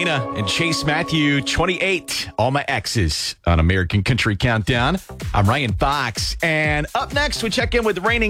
Selena and Chase Matthew, 28, All My Exes on American Country Countdown. I'm Ryan Fox. And up next, we check in with reigning